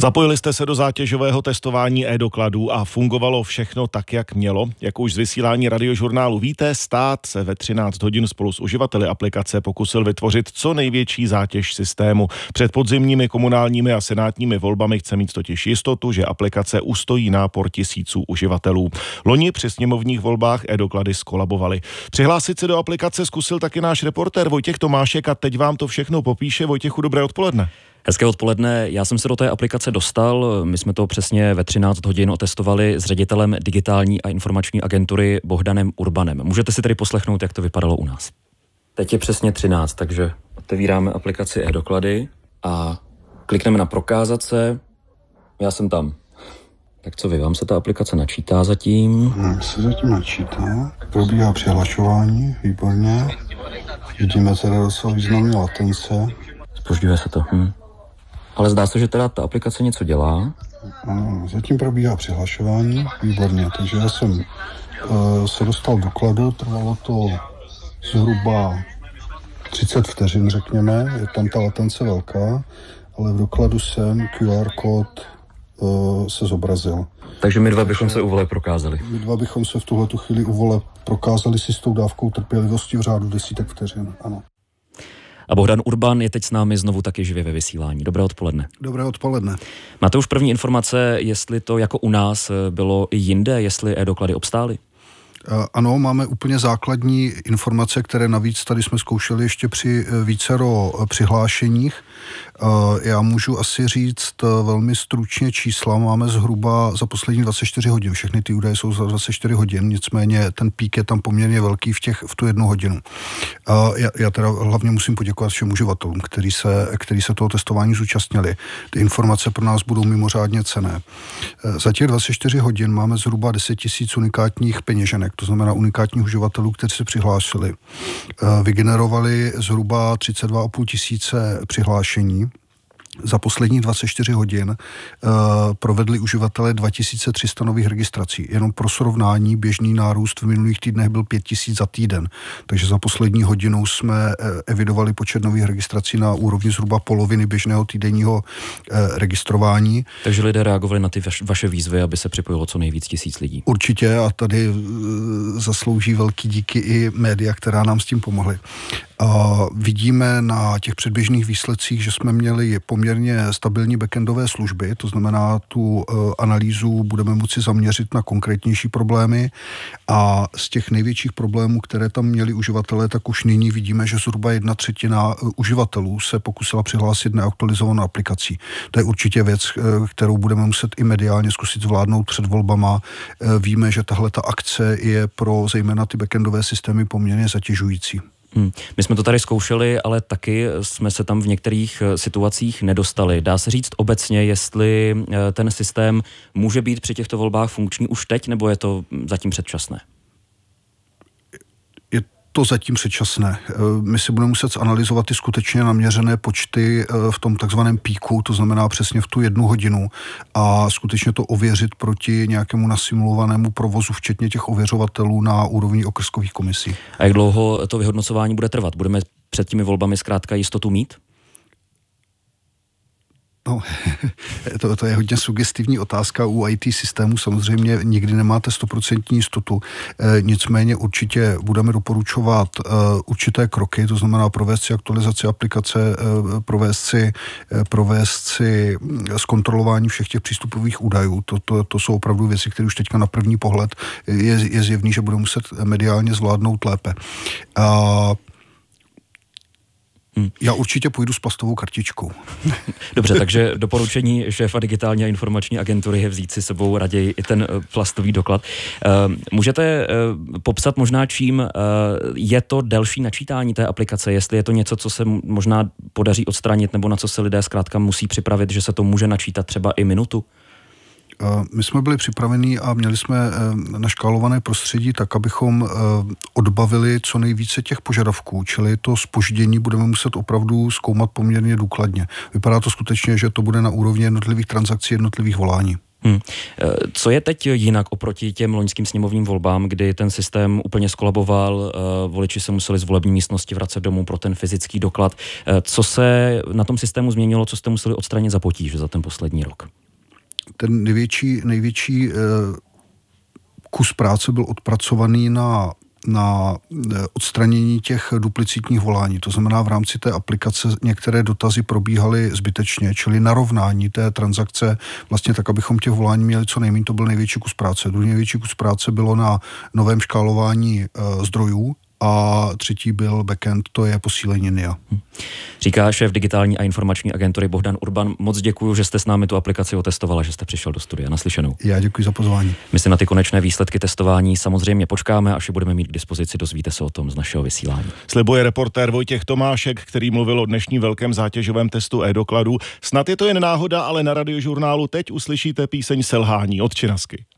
Zapojili jste se do zátěžového testování e-dokladů a fungovalo všechno tak, jak mělo. Jak už z vysílání Radiožurnálu víte, stát se ve 13 hodin spolu s uživateli aplikace pokusil vytvořit co největší zátěž systému. Před podzimními komunálními a senátními volbami chce mít totiž jistotu, že aplikace ustojí nápor tisíců uživatelů. Loni při sněmovních volbách e-doklady skolabovaly. Přihlásit se do aplikace zkusil taky náš reportér Vojtěch Tomášek a teď vám to všechno popíše. Vojtěchu, dobré odpoledne. Hezké odpoledne, já jsem se do té aplikace dostal, my jsme to přesně ve 13 hodin otestovali s ředitelem digitální a informační agentury Bohdanem Urbanem. Můžete si tedy poslechnout, jak to vypadalo u nás. Teď je přesně 13, takže otevíráme aplikaci e-doklady a klikneme na prokázat se. Já jsem tam. Tak co vy, vám se ta aplikace načítá zatím? Se zatím načítá, probíhá přihlašování, výborně. Vidíme teda docela významné latence. Zpožďuje se to, Ale zdá se, že teda ta aplikace něco dělá. Ano, zatím probíhá přihlašování, výborně, takže já jsem se dostal do dokladu, trvalo to zhruba 30 vteřin, řekněme, je tam ta latence velká, ale v dokladu jsem QR kód se zobrazil. Takže my dva bychom se u vole prokázali. My dva bychom se v tuhletu chvíli u vole prokázali si s tou dávkou trpělivosti v řádu desítek vteřin, ano. A Bohdan Urban je teď s námi znovu taky živě ve vysílání. Dobré odpoledne. Dobré odpoledne. Máte už první informace, jestli to jako u nás bylo i jinde, jestli e-doklady obstály? Ano, máme úplně základní informace, které navíc tady jsme zkoušeli ještě při vícero přihlášeních. Já můžu asi říct velmi stručně čísla. Máme zhruba za poslední 24 hodin. Všechny ty údaje jsou za 24 hodin, nicméně ten pík je tam poměrně velký v tu 1 hodinu. Já teda hlavně musím poděkovat všem uživatelům, kteří se toho testování zúčastnili. Ty informace pro nás budou mimořádně cenné. Za těch 24 hodin máme zhruba 10 000 unikátních peněženek, to znamená unikátních uživatelů, kteří se přihlásili. Vygenerovali zhruba 32 500 přihlášení. Za posledních 24 hodin provedli uživatelé 2300 nových registrací. Jenom pro srovnání běžný nárůst v minulých týdnech byl 5000 za týden. Takže za poslední hodinu jsme evidovali počet nových registrací na úrovni zhruba poloviny běžného týdenního registrování. Takže lidé reagovali na ty vaše výzvy, aby se připojilo co nejvíc tisíc lidí. Určitě a tady zaslouží velký díky i média, která nám s tím pomohly. Vidíme na těch předběžných výsledcích, že jsme měli poměrně stabilní backendové služby, to znamená tu analýzu budeme moci zaměřit na konkrétnější problémy a z těch největších problémů, které tam měli uživatelé, tak už nyní vidíme, že zhruba 1/3 uživatelů se pokusila přihlásit neaktualizovanou aplikací. To je určitě věc, kterou budeme muset i mediálně zkusit zvládnout před volbama. Víme, že tahle ta akce je pro zejména ty backendové systémy poměrně zatěžující. My jsme to tady zkoušeli, ale taky jsme se tam v některých situacích nedostali. Dá se říct obecně, jestli ten systém může být při těchto volbách funkční už teď, nebo je to zatím předčasné? Je to zatím předčasné. My si budeme muset zanalyzovat ty skutečně naměřené počty v tom takzvaném píku, to znamená přesně v tu 1 hodinu a skutečně to ověřit proti nějakému nasimulovanému provozu, včetně těch ověřovatelů na úrovni okrskových komisí. A jak dlouho to vyhodnocování bude trvat? Budeme před těmi volbami zkrátka jistotu mít? No, to je hodně sugestivní otázka. U IT systému samozřejmě nikdy nemáte 100% jistotu. Nicméně určitě budeme doporučovat určité kroky, to znamená provést si aktualizaci aplikace, provést si zkontrolování všech těch přístupových údajů. To jsou opravdu věci, které už teďka na první pohled je zjevný, že budeme muset mediálně zvládnout lépe. Já určitě půjdu s plastovou kartičkou. Dobře, takže doporučení šéfa digitální a informační agentury je vzít si sebou raději i ten plastový doklad. Můžete popsat možná, čím je to delší načítání té aplikace, jestli je to něco, co se možná podaří odstranit, nebo na co se lidé zkrátka musí připravit, že se to může načítat třeba i minutu? My jsme byli připraveni a měli jsme naškálované prostředí tak, abychom odbavili co nejvíce těch požadavků, čili to zpoždění budeme muset opravdu zkoumat poměrně důkladně. Vypadá to skutečně, že to bude na úrovni jednotlivých transakcí, jednotlivých volání. Co je teď jinak oproti těm loňským sněmovním volbám, kdy ten systém úplně skolaboval, voliči se museli z volební místnosti vracet domů pro ten fyzický doklad. Co se na tom systému změnilo, co jste museli odstranit za potíže za ten poslední rok? Ten největší kus práce byl odpracovaný na odstranění těch duplicitních volání. To znamená, v rámci té aplikace některé dotazy probíhaly zbytečně, čili narovnání té transakce vlastně tak, abychom těch volání měli co nejméně, to byl největší kus práce. Druhý největší kus práce bylo na novém škálování zdrojů a třetí byl backend, to je posílení NIA. Říká šéf digitální a informační agentury Bohdan Urban. Moc děkuji, že jste s námi tu aplikaci otestovala, že jste přišel do studia. Naslyšenou. Já děkuji za pozvání. My si na ty konečné výsledky testování samozřejmě počkáme, až je budeme mít k dispozici, dozvíte se o tom z našeho vysílání. Slibuje reportér Vojtěch Tomášek, který mluvil o dnešním velkém zátěžovém testu e-dokladů. Snad je to jen náhoda, ale na Radiožurnálu teď uslyšíte píseň Selhání od Činasky.